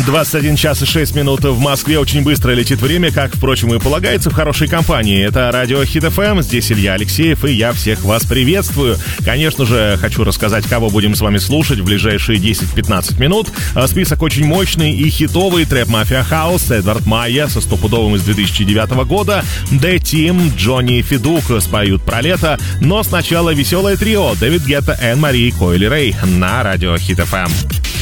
21 час и 6 минут в Москве. Очень быстро летит время, как, впрочем, и полагается в хорошей компании. Это радио Хит ФМ, здесь Илья Алексеев, и я всех вас приветствую. Конечно же, хочу рассказать, кого будем с вами слушать в ближайшие 10-15 минут. Список очень мощный и хитовый. Трэп Мафия Хаус, Эдвард Майя со стопудовым из 2009 года, The Team, Джонни и Федук споют про лето. Но сначала веселое трио Дэвид Гетта и Мари Койли Рэй на радио Хит ФМ.